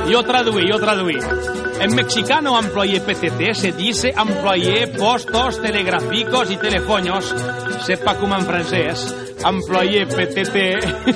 Yo traduí. En mexicano employé PTT se dice employé postos telegráficos y telefoños. Sepa como en francés. Employé PTT